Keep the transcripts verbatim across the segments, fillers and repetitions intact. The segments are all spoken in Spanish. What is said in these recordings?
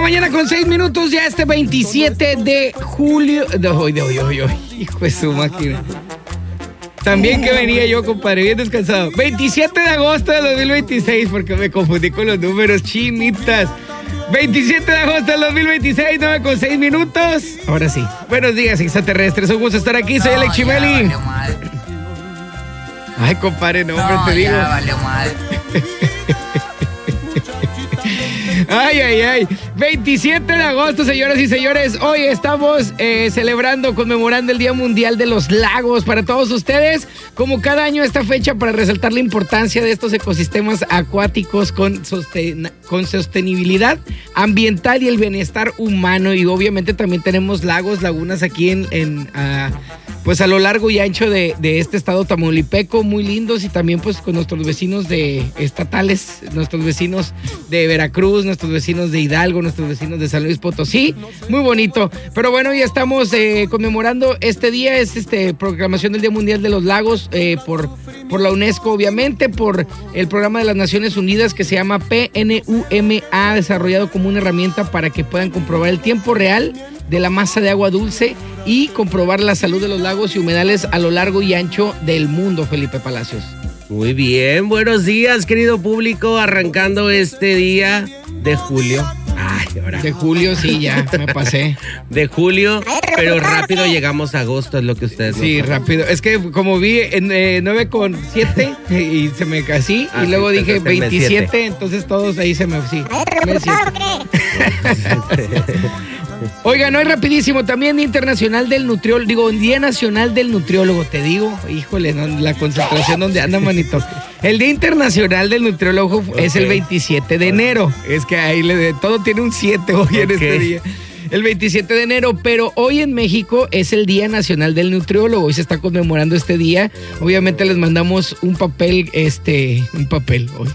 mañana con seis minutos, ya este veintisiete de julio. De hoy, de hoy, de hoy, hoy. Hijo de su máquina. También que venía yo, compadre, bien descansado. veintisiete de agosto de dos mil veintiséis, porque me confundí con los números, chinitas. veintisiete de agosto del dos mil veintiséis, nueve con seis minutos. Ahora sí. Buenos días, extraterrestres. Un gusto estar aquí. Soy Alex Chimeli. Ay, compadre, no, hombre, no, te digo. Vale mal. Ay, ay, ay. veintisiete de agosto, señoras y señores. Hoy estamos eh, celebrando, conmemorando el Día Mundial de los Lagos. Para todos ustedes, como cada año esta fecha, para resaltar la importancia de estos ecosistemas acuáticos con, sosten con sostenibilidad ambiental y el bienestar humano. Y obviamente también tenemos lagos, lagunas aquí en... en uh, pues a lo largo y ancho de, de este estado tamaulipeco, muy lindos, y también pues con nuestros vecinos de estatales, nuestros vecinos de Veracruz, nuestros vecinos de Hidalgo, nuestros vecinos de San Luis Potosí, muy bonito. Pero bueno, ya estamos eh, conmemorando este día, es este proclamación del Día Mundial de los Lagos eh, por, por la UNESCO, obviamente, por el programa de las Naciones Unidas que se llama P N U M A, desarrollado como una herramienta para que puedan comprobar el tiempo real de la masa de agua dulce y comprobar la salud de los lagos y humedales a lo largo y ancho del mundo, Felipe Palacios. Muy bien, buenos días, querido público, arrancando este día de julio. Ay, ahora. De julio, sí, ya, me pasé. De julio, pero rápido llegamos a agosto, es lo que ustedes Sí, saben. rápido. Es que como vi en eh, nueve con siete y se me casí, ah, y luego sí, dije veintisiete, siete. Entonces todos ahí se me... Sí, mes Oigan, hoy rapidísimo, también Día Internacional del Nutriólogo, digo, Día Nacional del Nutriólogo, te digo, híjole, no, la concentración donde anda, manito. El Día Internacional del Nutriólogo okay. es el veintisiete de enero, es que ahí le, todo tiene un siete hoy okay. en este día. El veintisiete de enero, pero hoy en México es el Día Nacional del Nutriólogo. Hoy se está conmemorando este día. Obviamente les mandamos un papel, este, un papel hoy.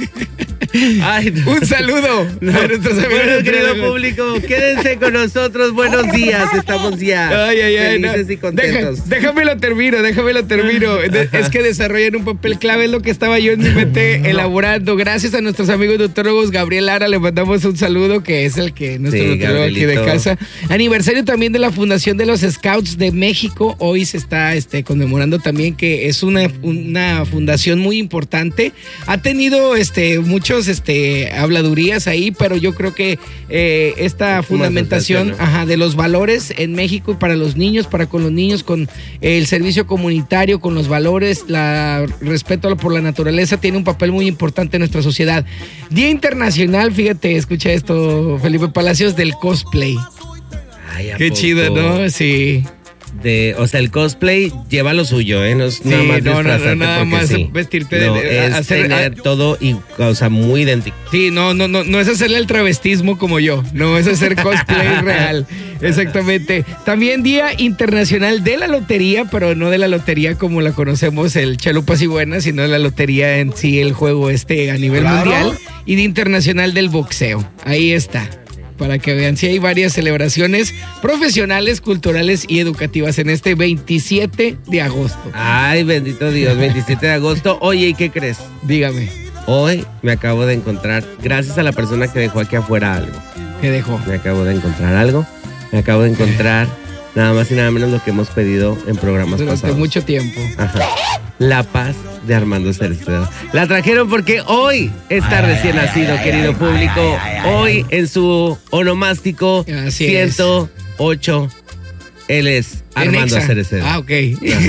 Ay, no. Un saludo no. a nuestros amigos. Bueno, querido público, quédense con nosotros. Buenos días, estamos ya ay, ay, ay, felices no. y contentos. Deja, déjamelo termino, déjamelo termino. De, es que desarrollan un papel clave, es lo que estaba yo en mi mente elaborando. Gracias a nuestros amigos nutriólogos. Gabriel Lara, le mandamos un saludo, que es el que nuestro sí, nutriólogo aquí de casa. Aniversario también de la Fundación de los Scouts de México. Hoy se está este, conmemorando también, que es una, una fundación muy importante. Ha tenido este, muchos este, habladurías ahí, pero yo creo que eh, esta fundamentación ajá, de los valores en México y para los niños, para con los niños, con el servicio comunitario, con los valores, la respeto por la naturaleza, tiene un papel muy importante en nuestra sociedad. Día Internacional, fíjate, escucha esto, Felipe Palacios, del cosplay. Ay, qué poco? chido, ¿no? Sí. De, o sea, el cosplay lleva lo suyo, ¿eh? No es sí, nada más no, no, no, nada más sí. vestirte no, de, de es hacer tener a, todo y, o sea, muy idéntico. Sí, no, no, no, no es hacerle el travestismo como yo, no es hacer cosplay real. Exactamente. También Día Internacional de la Lotería, pero no de la lotería como la conocemos, el Chalupas y Buenas, sino de la lotería en sí, el juego este a nivel claro. mundial. Y Día Internacional del Boxeo. Ahí está. Para que vean, sí hay varias celebraciones profesionales, culturales y educativas en este veintisiete de agosto. Ay, bendito Dios, veintisiete de agosto. Oye, ¿y qué crees? Dígame. Hoy me acabo de encontrar, gracias a la persona que dejó aquí afuera algo. ¿Qué dejó? Me acabo de encontrar algo. Me acabo de encontrar nada más y nada menos lo que hemos pedido en programas durante pasados. mucho tiempo. Ajá. La paz de Armando Cerecedo. La trajeron porque hoy está ay, recién ay, nacido, ay, querido ay, público. Ay, ay, ay, hoy ay. en su onomástico Así ciento ocho. Es. Él es Armando Cerecedo. Ah, ok.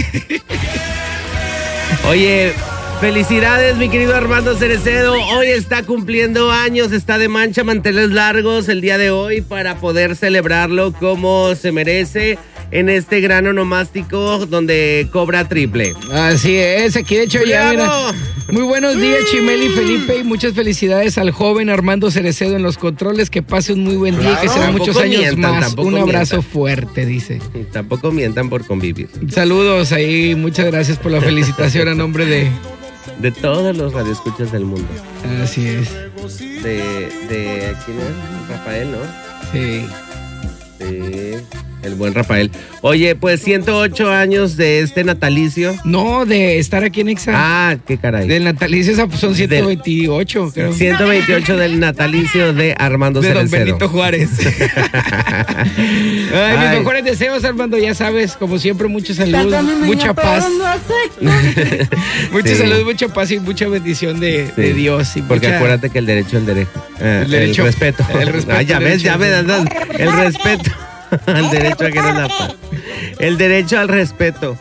Oye, felicidades, mi querido Armando Cerecedo. Hoy está cumpliendo años, está de mancha, manteles largos el día de hoy para poder celebrarlo como se merece. En este gran onomástico donde cobra triple. Así es, aquí de hecho ya, mira. Muy buenos días, Chimeli, Felipe, y muchas felicidades al joven Armando Cerecedo en los controles. Que pase un muy buen día, claro, y que sean muchos años mientan, más. Un abrazo mientan. fuerte, dice. Tampoco mientan por convivir. Saludos ahí, muchas gracias por la felicitación a nombre de... De todos los radioescuchas del mundo. Así es. De, de ¿quién es? Rafael, ¿no? Sí. Sí. El buen Rafael. Oye, pues ciento ocho años de este natalicio. No, de estar aquí en Exa. Ah, qué caray. Del natalicio son ciento veintiocho, del, creo. ciento veintiocho del natalicio de Armando de Cerecero. Don Benito Juárez. Ay, Ay. Mis mejores deseos, Armando, ya sabes, como siempre, mucha salud, mucha paz. Mucha sí. salud, mucha paz y mucha bendición de, sí. de Dios. Y Porque mucha... acuérdate que el derecho, el derecho. Eh, el, derecho el respeto. El respeto. Ah, ya ves, ya ves, el respeto. El derecho a que no la paz. El derecho al respeto.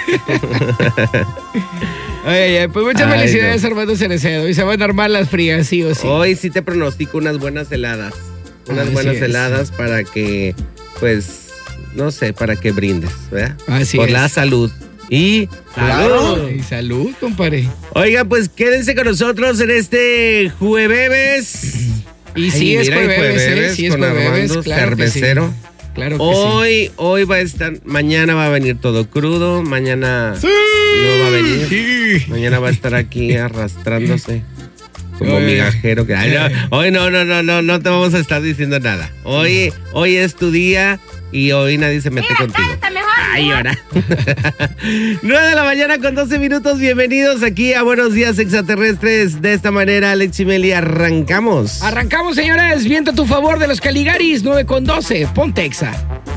Ay, ay, pues muchas ay, felicidades, no. Armando Cerecero. Y se van a armar las frías, sí o sí. Hoy sí te pronostico unas buenas heladas. Unas Así buenas es. heladas para que, pues, no sé, para que brindes, ¿verdad? Así Por es. la salud. Y salud. Y salud, compadre. Oiga, pues quédense con nosotros en este jueves. Y Ay, sí, es jueves, jueves, ¿eh? Sí es con jueves, Armando claro Cervecero. Que sí. Claro que hoy, sí. hoy va a estar, mañana va a venir todo crudo, mañana sí. no va a venir. Sí. Mañana va a estar aquí arrastrándose como Oye. migajero. Que, ay, no, hoy no, no, no, no, no te vamos a estar diciendo nada. Hoy, hoy es tu día y hoy nadie se mete Mira, contigo. Ay, ahora. nueve de la mañana con doce minutos. Bienvenidos aquí a Buenos Días Extraterrestres. De esta manera, Alex y Meli, arrancamos. Arrancamos, señores. Viento a tu favor de los Caligaris. nueve con doce. Ponte Exa.